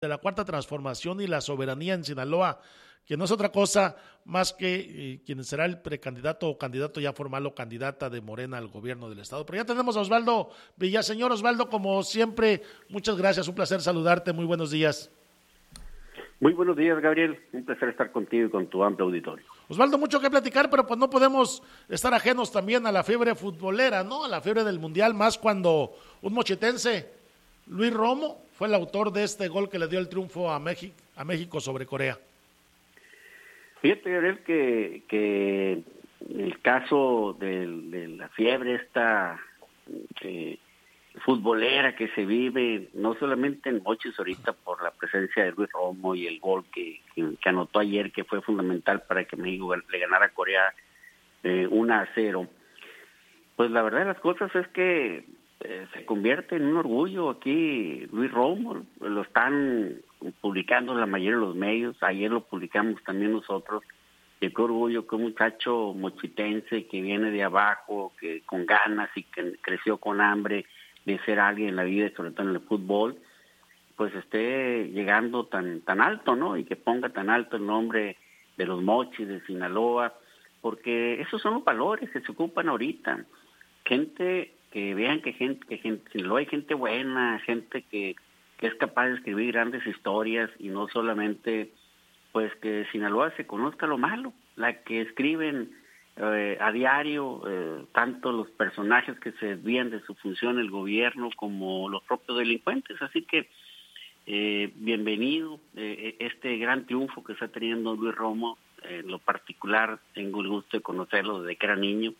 de la Cuarta Transformación y la soberanía en Sinaloa, que no es otra cosa más que quien será el precandidato o candidato ya formal o candidata de Morena al gobierno del estado. Pero ya tenemos a Osvaldo Villaseñor. Osvaldo, como siempre, muchas gracias, un placer saludarte, muy buenos días. Muy buenos días, Gabriel, un placer estar contigo y con tu amplio auditorio. Osvaldo, mucho que platicar, pero pues no podemos estar ajenos también a la fiebre futbolera, ¿no? A la fiebre del Mundial, más cuando un mochitense, Luis Romo, fue el autor de este gol que le dio el triunfo a México sobre Corea. Fíjate, Gabriel, que el caso de la fiebre esta futbolera que se vive, no solamente en Mochis ahorita por la presencia de Luis Romo y el gol que anotó ayer, que fue fundamental para que México le ganara a Corea 1-0, pues la verdad de las cosas es que se convierte en un orgullo aquí Luis Romo, lo están publicando la mayoría de los medios, ayer lo publicamos también nosotros, y qué orgullo que un muchacho mochitense que viene de abajo, que con ganas y que creció con hambre de ser alguien en la vida y sobre todo en el fútbol, pues esté llegando tan alto, ¿no? Y que ponga tan alto el nombre de los Mochis, de Sinaloa, porque esos son los valores que se ocupan ahorita. Gente que vean que Sinaloa hay gente buena, gente que es capaz de escribir grandes historias y no solamente pues que Sinaloa se conozca lo malo, la que escriben a diario, tanto los personajes que se desvían de su función el gobierno como los propios delincuentes. Así que bienvenido este gran triunfo que está teniendo Luis Romo. En lo particular tengo el gusto de conocerlo desde que era niño,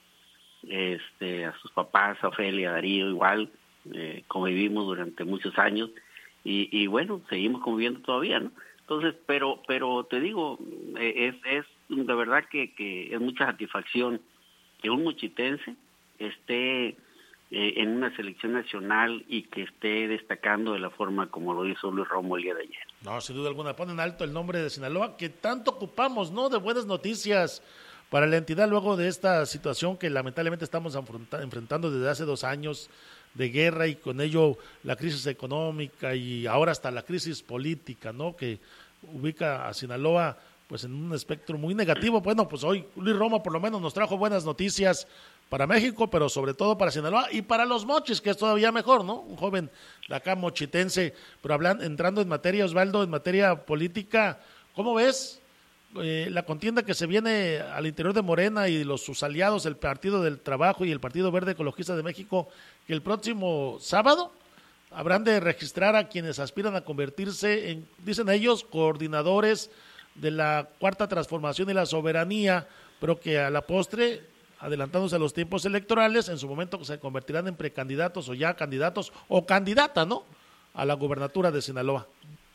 a sus papás, a Ofelia, a Darío igual, convivimos durante muchos años y bueno, seguimos conviviendo todavía, ¿no? Entonces, pero te digo, es de verdad que es mucha satisfacción que un mochitense esté en una selección nacional y que esté destacando de la forma como lo hizo Luis Romo el día de ayer. No, sin duda alguna, ponen alto el nombre de Sinaloa, que tanto ocupamos, ¿no? De buenas noticias para la entidad luego de esta situación que lamentablemente estamos enfrentando desde hace 2 años de guerra y con ello la crisis económica y ahora hasta la crisis política, ¿no? Que ubica a Sinaloa pues en un espectro muy negativo. Bueno, pues hoy Luis Romo por lo menos nos trajo buenas noticias para México, pero sobre todo para Sinaloa y para los Mochis, que es todavía mejor, ¿no? Un joven de acá mochitense, pero entrando en materia, Osvaldo, en materia política, ¿cómo ves la contienda que se viene al interior de Morena y sus aliados, el Partido del Trabajo y el Partido Verde Ecologista de México, que el próximo sábado habrán de registrar a quienes aspiran a convertirse en, dicen ellos, coordinadores de la Cuarta Transformación y la Soberanía, pero que a la postre, adelantándose a los tiempos electorales, en su momento se convertirán en precandidatos o ya candidatos o candidata, ¿no?, a la gubernatura de Sinaloa.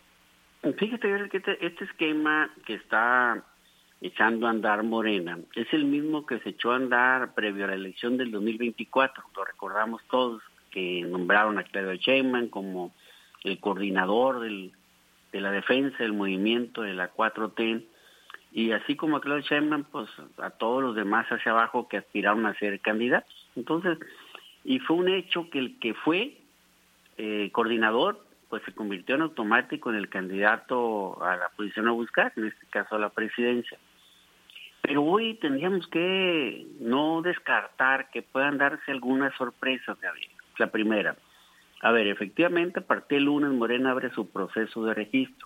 Fíjate que este esquema que está echando a andar Morena es el mismo que se echó a andar previo a la elección del 2024, lo recordamos todos, que nombraron a Claudio Sheinbaum como el coordinador de la defensa del movimiento de la 4T, y así como a Claudio Sheinbaum, pues a todos los demás hacia abajo que aspiraron a ser candidatos. Entonces, y fue un hecho que el que fue coordinador, pues se convirtió en automático en el candidato a la posición a buscar, en este caso a la presidencia. Pero hoy tendríamos que no descartar que puedan darse algunas sorpresas, Gabriel. La primera, efectivamente a partir del lunes Morena abre su proceso de registro.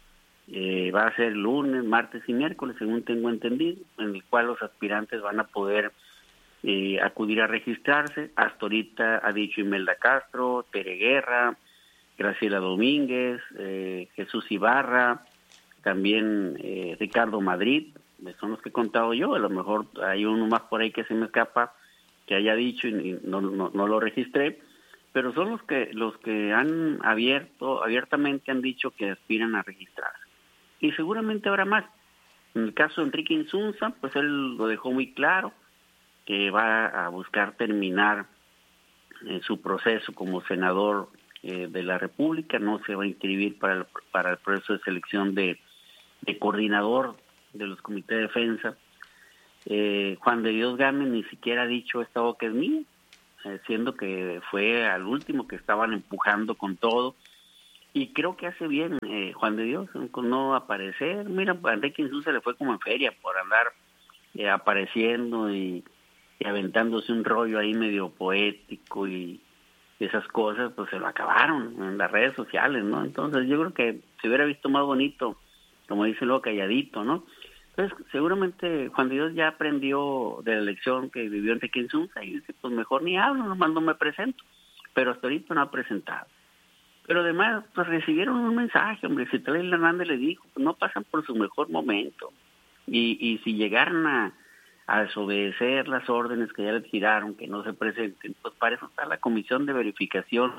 Va a ser lunes, martes y miércoles, según tengo entendido, en el cual los aspirantes van a poder acudir a registrarse. Hasta ahorita ha dicho Imelda Castro, Tere Guerra, Graciela Domínguez, Jesús Ibarra, también Ricardo Madrid, son los que he contado yo. A lo mejor hay uno más por ahí que se me escapa que haya dicho y no lo registré, pero son los que han abiertamente han dicho que aspiran a registrarse. Y seguramente habrá más. En el caso de Enrique Insunza, pues él lo dejó muy claro, que va a buscar terminar su proceso como senador de la República, no se va a inscribir para el proceso de selección de coordinador de los comités de defensa. Juan de Dios Gámez ni siquiera ha dicho esta boca es mía, siendo que fue al último que estaban empujando con todo. Y creo que hace bien Juan de Dios con no aparecer. Mira, a Enrique Insulza le fue como en feria por andar apareciendo y aventándose un rollo ahí medio poético y esas cosas, pues se lo acabaron en las redes sociales, ¿no? Entonces yo creo que se hubiera visto más bonito, como dice luego, calladito, ¿no? Entonces seguramente Juan de Dios ya aprendió de la lección que vivió Enrique Insulza y dice, pues mejor ni hablo, nomás no me presento. Pero hasta ahorita no ha presentado. Pero además, pues recibieron un mensaje, hombre, Citlali Hernández le dijo, no pasan por su mejor momento. Y si llegaran a desobedecer las órdenes que ya les giraron, que no se presenten, pues para eso está la comisión de verificación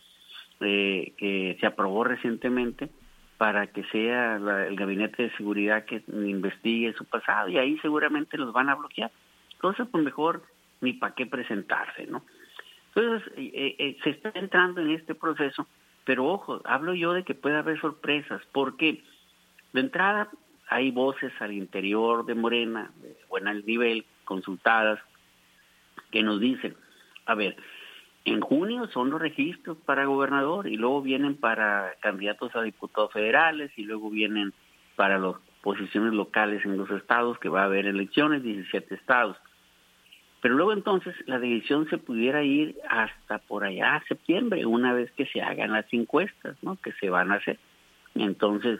que se aprobó recientemente, para que sea el gabinete de seguridad que investigue su pasado, y ahí seguramente los van a bloquear. Entonces, pues mejor ni para qué presentarse, ¿no? Entonces, se está entrando en este proceso, pero ojo, hablo yo de que puede haber sorpresas, porque de entrada hay voces al interior de Morena, de buen nivel, consultadas, que nos dicen, a ver, en junio son los registros para gobernador y luego vienen para candidatos a diputados federales y luego vienen para las posiciones locales en los estados, que va a haber elecciones, 17 estados. Pero luego entonces la decisión se pudiera ir hasta por allá a septiembre, una vez que se hagan las encuestas, ¿no?, que se van a hacer. Entonces,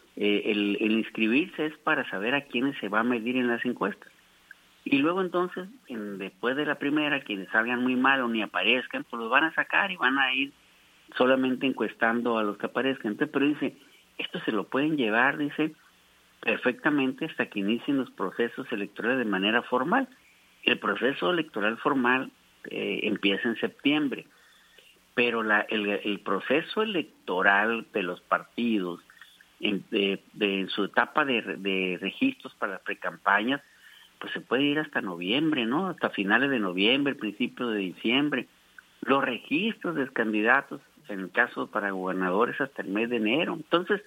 el inscribirse es para saber a quiénes se va a medir en las encuestas. Y luego entonces, después de la primera, quienes salgan muy mal o ni aparezcan, pues los van a sacar y van a ir solamente encuestando a los que aparezcan. Entonces, pero dice, esto se lo pueden llevar, dice, perfectamente hasta que inicien los procesos electorales de manera formal. El proceso electoral formal empieza en septiembre, pero el proceso electoral de los partidos en su etapa de registros para las precampañas, pues se puede ir hasta noviembre, ¿no? Hasta finales de noviembre, principios de diciembre. Los registros de candidatos, en el caso para gobernadores, hasta el mes de enero. Entonces,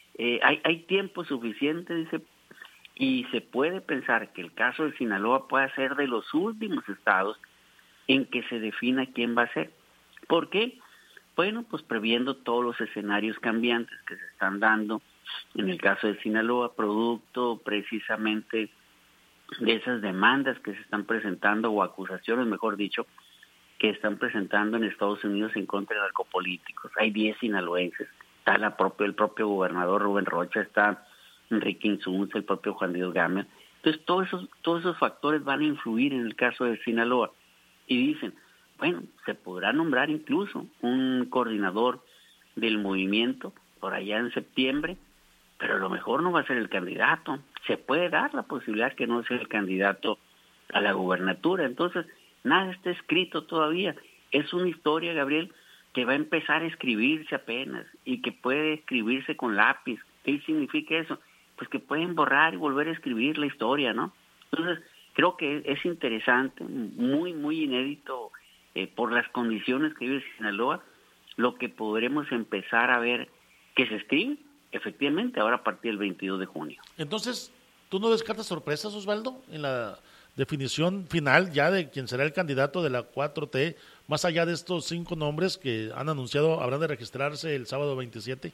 hay tiempo suficiente, dice, y se puede pensar que el caso de Sinaloa pueda ser de los últimos estados en que se defina quién va a ser. ¿Por qué? Bueno, pues previendo todos los escenarios cambiantes que se están dando en el caso de Sinaloa, producto precisamente de esas demandas que se están presentando, o acusaciones, mejor dicho, que están presentando en Estados Unidos en contra de narcopolíticos. Hay 10 sinaloenses, está el propio gobernador Rubén Rocha, está Enrique Insulza, el propio Juan Diego Gámez. Entonces todos esos factores van a influir en el caso de Sinaloa. Y dicen, bueno, se podrá nombrar incluso un coordinador del movimiento por allá en septiembre, pero a lo mejor no va a ser el candidato. Se puede dar la posibilidad que no sea el candidato a la gubernatura. Entonces, nada está escrito todavía. Es una historia, Gabriel, que va a empezar a escribirse apenas y que puede escribirse con lápiz. ¿Qué significa eso? Pues que pueden borrar y volver a escribir la historia, ¿no? Entonces, creo que es interesante, muy, muy inédito por las condiciones que vive Sinaloa, lo que podremos empezar a ver que se escribe, efectivamente, ahora a partir del 22 de junio. Entonces, ¿tú no descartas sorpresas, Osvaldo, en la definición final ya de quién será el candidato de la 4T, más allá de estos 5 nombres que han anunciado habrán de registrarse el sábado 27?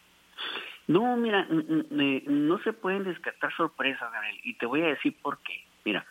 No, mira, no se pueden descartar sorpresas, Gabriel, y te voy a decir por qué. Mira,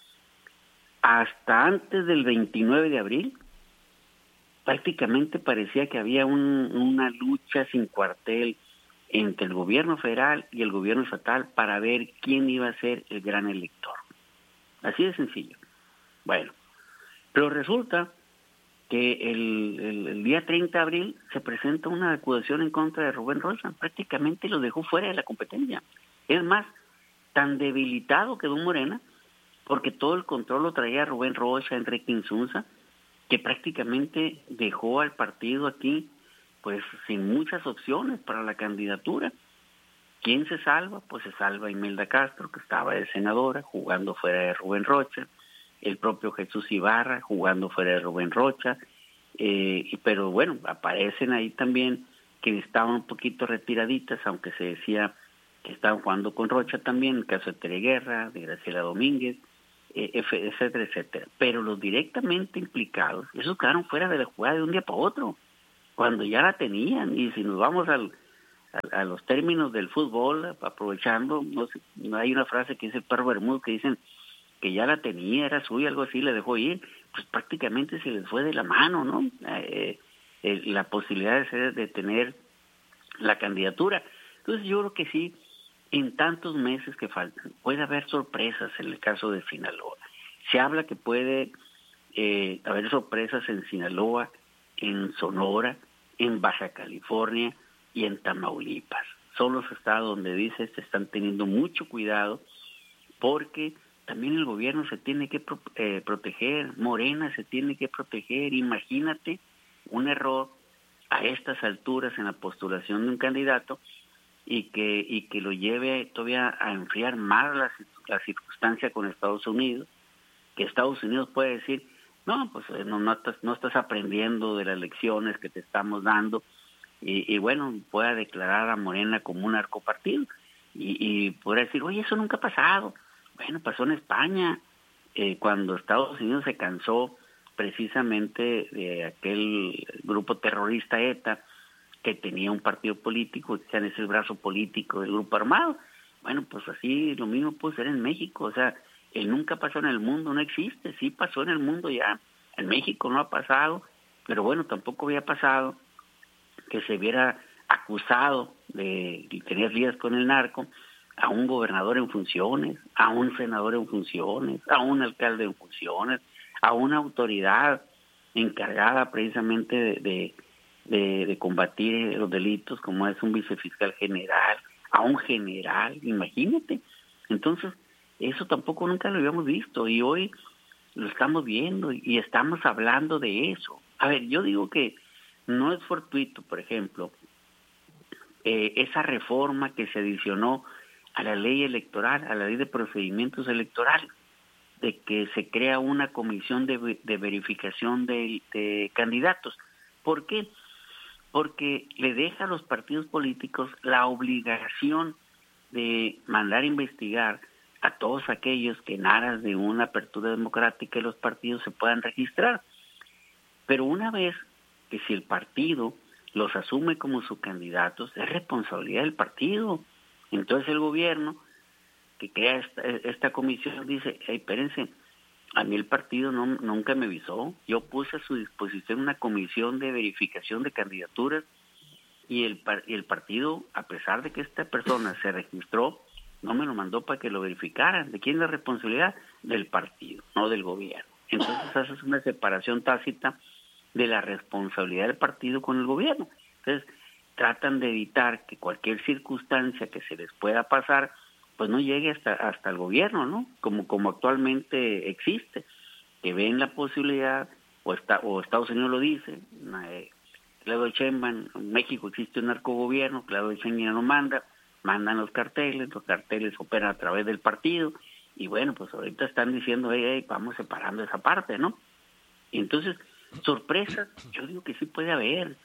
hasta antes del 29 de abril, prácticamente parecía que había una lucha sin cuartel entre el gobierno federal y el gobierno estatal para ver quién iba a ser el gran elector. Así de sencillo. Bueno, pero resulta que el día 30 de abril se presenta una acusación en contra de Rubén Rocha, prácticamente lo dejó fuera de la competencia. Es más, tan debilitado quedó Morena, porque todo el control lo traía Rubén Rocha, Enrique Insulza, que prácticamente dejó al partido aquí pues sin muchas opciones para la candidatura. ¿Quién se salva? Pues se salva Imelda Castro, que estaba de senadora, jugando fuera de Rubén Rocha, el propio Jesús Ibarra, jugando fuera de Rubén Rocha, pero bueno, aparecen ahí también que estaban un poquito retiraditas, aunque se decía que estaban jugando con Rocha también, el caso de Tere Guerra, de Graciela Domínguez, etcétera, etcétera. Pero los directamente implicados, esos quedaron fuera de la jugada de un día para otro. cuando ya la tenían. Y si nos vamos a los términos del fútbol, aprovechando, no hay una frase que dice el Perro Bermúdez que dicen que ya la tenía, era suya, algo así, le dejó ir, pues prácticamente se les fue de la mano, ¿no? La posibilidad de tener la candidatura. Entonces yo creo que sí, en tantos meses que faltan, puede haber sorpresas en el caso de Sinaloa. Se habla que puede haber sorpresas en Sinaloa, en Sonora, en Baja California y en Tamaulipas. Son los estados donde dice se están teniendo mucho cuidado porque también el gobierno se tiene que proteger, Morena se tiene que proteger. Imagínate un error a estas alturas en la postulación de un candidato y que lo lleve todavía a enfriar más la circunstancia con Estados Unidos, que Estados Unidos puede decir, no, pues no estás aprendiendo de las lecciones que te estamos dando, y bueno, pueda declarar a Morena como un narcopartido, y podrá decir, oye, eso nunca ha pasado. Bueno, pasó en España, cuando Estados Unidos se cansó precisamente de aquel grupo terrorista ETA, que tenía un partido político, que es el brazo político del grupo armado. Bueno, pues así lo mismo puede ser en México, o sea, el nunca pasó en el mundo no existe, sí pasó en el mundo ya, en México no ha pasado, pero bueno, tampoco había pasado que se hubiera acusado de tener líos con el narco a un gobernador en funciones, a un senador en funciones, a un alcalde en funciones, a una autoridad encargada precisamente de combatir los delitos, como es un vicefiscal general, a un general, imagínate. Entonces, eso tampoco nunca lo habíamos visto y hoy lo estamos viendo y estamos hablando de eso. A ver, yo digo que no es fortuito, por ejemplo, esa reforma que se adicionó a la ley electoral, a la ley de procedimientos electorales, de que se crea una comisión de verificación de candidatos. ¿Por qué? Porque le deja a los partidos políticos la obligación de mandar a investigar a todos aquellos que en aras de una apertura democrática de los partidos se puedan registrar. Pero una vez que si el partido los asume como sus candidatos, es responsabilidad del partido. Entonces el gobierno que crea esta comisión dice, hey, espérense, a mí el partido nunca me avisó, yo puse a su disposición una comisión de verificación de candidaturas y el partido, a pesar de que esta persona se registró, no me lo mandó para que lo verificaran. ¿De quién es la responsabilidad? Del partido, no del gobierno. Entonces haces una separación tácita de la responsabilidad del partido con el gobierno. Entonces tratan de evitar que cualquier circunstancia que se les pueda pasar pues no llegue hasta el gobierno, ¿no? Como actualmente existe, que ven la posibilidad, o Estados Unidos lo dice, Claudio Sheinbaum, en México existe un narcogobierno, Claudio Sheinbaum ya no mandan los carteles operan a través del partido, y bueno, pues ahorita están diciendo, hey, vamos separando esa parte, ¿no? Y entonces, sorpresas, yo digo que sí puede haber,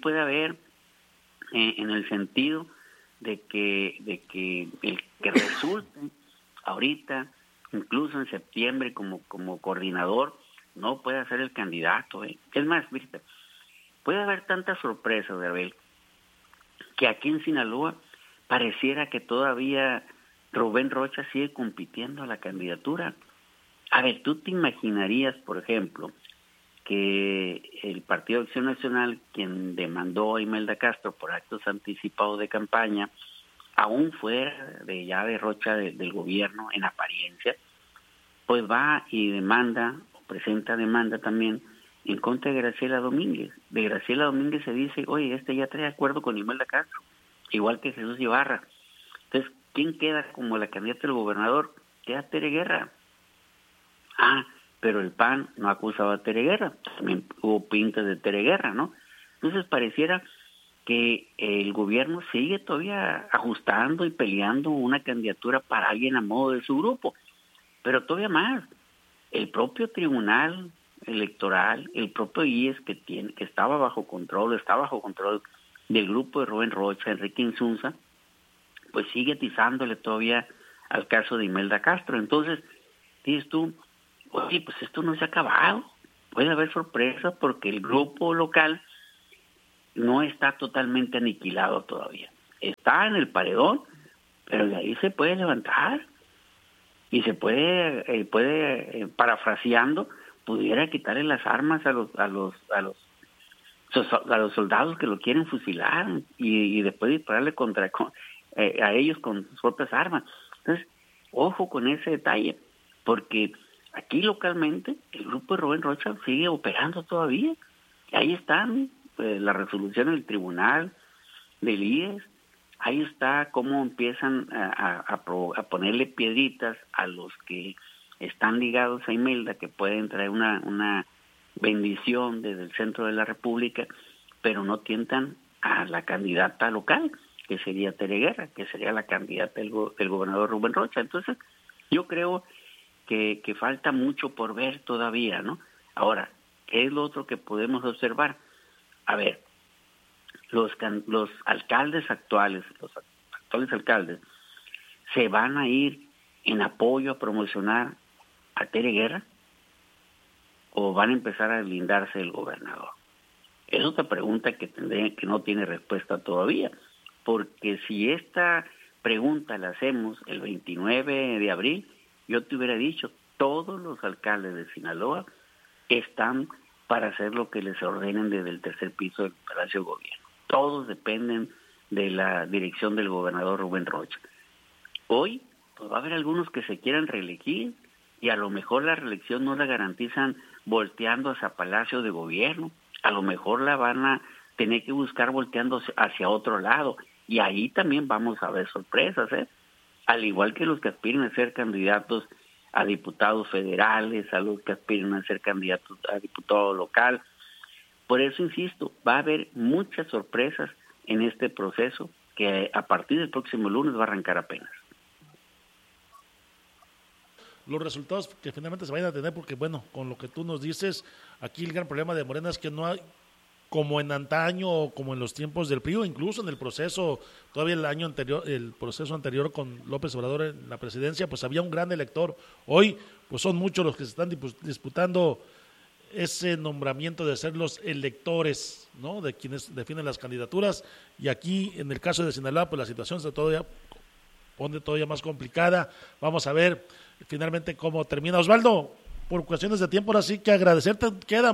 en el sentido de que el que resulte ahorita, incluso en septiembre como coordinador, no puede ser el candidato. Es más, ¿viste? Puede haber tantas sorpresas, Gabriel, que aquí en Sinaloa pareciera que todavía Rubén Rocha sigue compitiendo a la candidatura. A ver, ¿tú te imaginarías, por ejemplo, que el Partido de Acción Nacional, quien demandó a Imelda Castro por actos anticipados de campaña, aún fuera de Rocha del gobierno en apariencia, pues va y presenta demanda también en contra de Graciela Domínguez. De Graciela Domínguez se dice, oye, ya trae acuerdo con Imelda Castro, igual que Jesús Ibarra. Entonces, ¿quién queda como la candidata del gobernador? Queda Tere Guerra. Pero el PAN no acusaba a Tere Guerra, también hubo pintas de Tere Guerra, ¿no? Entonces pareciera que el gobierno sigue todavía ajustando y peleando una candidatura para alguien a modo de su grupo, pero todavía más, el propio Tribunal Electoral, el propio IES que estaba bajo control del grupo de Rubén Rocha, Enrique Insunza, pues sigue atizándole todavía al caso de Imelda Castro. Entonces, dices tú, oye, pues esto no se ha acabado, puede haber sorpresas porque el grupo local no está totalmente aniquilado todavía. Está en el paredón, pero de ahí se puede levantar y se puede parafraseando, pudiera quitarle las armas a los soldados que lo quieren fusilar y después dispararle a ellos con sus propias armas. Entonces, ojo con ese detalle, porque aquí localmente el grupo de Rubén Rocha sigue operando todavía. Ahí están la resolución del tribunal del IES, ahí está cómo empiezan a ponerle piedritas a los que están ligados a Imelda, que pueden traer una bendición desde el centro de la República, pero no tientan a la candidata local, que sería Tere Guerra, que sería la candidata del gobernador Rubén Rocha. Entonces, yo creo que falta mucho por ver todavía, ¿no? Ahora, ¿qué es lo otro que podemos observar? A ver, los alcaldes actuales, ¿se van a ir en apoyo a promocionar a Tere Guerra o van a empezar a blindarse del gobernador? Es otra pregunta que no tiene respuesta todavía, porque si esta pregunta la hacemos el 29 de abril, yo te hubiera dicho, todos los alcaldes de Sinaloa están para hacer lo que les ordenen desde el tercer piso del Palacio de Gobierno. Todos dependen de la dirección del gobernador Rubén Rocha. Hoy, pues va a haber algunos que se quieran reelegir y a lo mejor la reelección no la garantizan volteando hacia Palacio de Gobierno. A lo mejor la van a tener que buscar volteando hacia otro lado. Y ahí también vamos a ver sorpresas, al igual que los que aspiran a ser candidatos a diputados federales, a los que aspiran a ser candidatos a diputado local. Por eso insisto, va a haber muchas sorpresas en este proceso que a partir del próximo lunes va a arrancar apenas. Los resultados que finalmente se vayan a tener, porque bueno, con lo que tú nos dices, aquí el gran problema de Morena es que no hay, como en antaño o como en los tiempos del PRI, o incluso en el proceso, todavía el proceso anterior con López Obrador en la presidencia, pues había un gran elector. Hoy, pues son muchos los que se están disputando ese nombramiento de ser los electores, ¿no?, de quienes definen las candidaturas, y aquí, en el caso de Sinaloa, pues la situación se pone todavía más complicada. Vamos a ver finalmente cómo termina. Osvaldo, por cuestiones de tiempo, ahora sí que agradecerte, quedan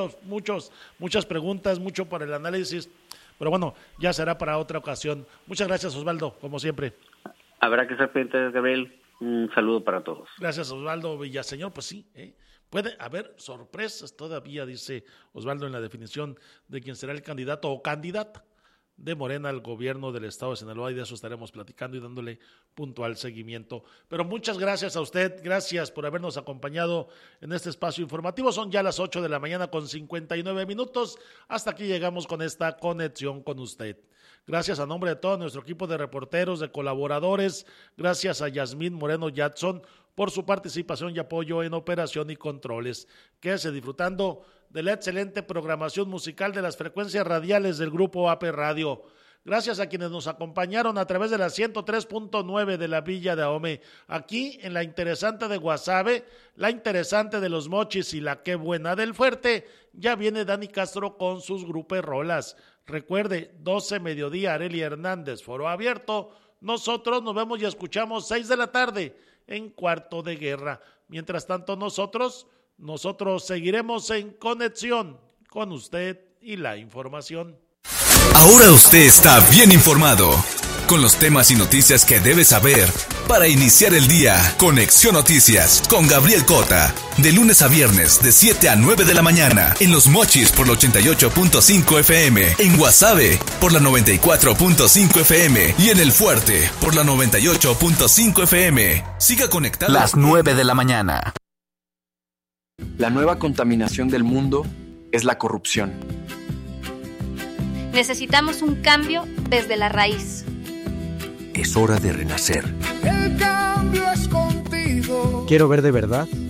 muchas preguntas, mucho para el análisis, pero bueno, ya será para otra ocasión. Muchas gracias, Osvaldo, como siempre. Habrá que ser pendientes, Gabriel. Un saludo para todos. Gracias, Osvaldo Villaseñor. Pues sí, puede haber sorpresas todavía, dice Osvaldo, en la definición de quién será el candidato o candidata de Morena al gobierno del estado de Sinaloa, y de eso estaremos platicando y dándole puntual seguimiento. Pero muchas gracias a usted, gracias por habernos acompañado en este espacio informativo. Son ya las 8 de la mañana con 59 minutos. Hasta aquí llegamos con esta conexión con usted. Gracias a nombre de todo nuestro equipo de reporteros, de colaboradores, gracias a Yasmín Moreno Jackson por su participación y apoyo en operación y controles. Quédese disfrutando de la excelente programación musical de las frecuencias radiales del Grupo AP Radio. Gracias a quienes nos acompañaron a través de la 103.9 de la Villa de Ahome, aquí en la interesante de Guasave, la interesante de Los Mochis y la Qué Buena del Fuerte. Ya viene Dani Castro con sus gruperolas. Recuerde, 12 mediodía, Arely Hernández, foro abierto. Nosotros nos vemos y escuchamos 6 de la tarde en Cuarto de Guerra. Mientras tanto, nosotros seguiremos en conexión con usted y la información. Ahora usted está bien informado con los temas y noticias que debe saber para iniciar el día. Conexión Noticias con Gabriel Cota, de lunes a viernes de 7 a 9 de la mañana en Los Mochis por la 88.5 FM, en Guasave por la 94.5 FM y en El Fuerte por la 98.5 FM. Siga conectado. Las 9 de la mañana. La nueva contaminación del mundo es la corrupción. Necesitamos un cambio desde la raíz. Es hora de renacer. El cambio es contigo. Quiero ver de verdad